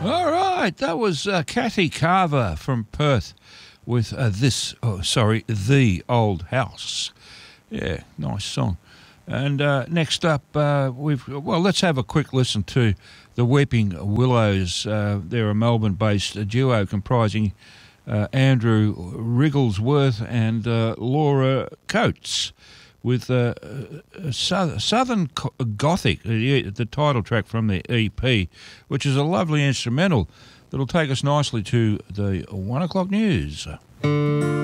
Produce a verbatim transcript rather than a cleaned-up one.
All right, that was uh, Kathy Carver from Perth with uh, this, oh, sorry, The Old House. Yeah, nice song. And uh, next up, uh, we've well, let's have a quick listen to the Weeping Willows. Uh, they're a Melbourne-based duo comprising uh, Andrew Wrigglesworth and uh, Laura Coates, with uh, uh, Southern Gothic, the title track from the E P, which is a lovely instrumental that'll take us nicely to the one o'clock news.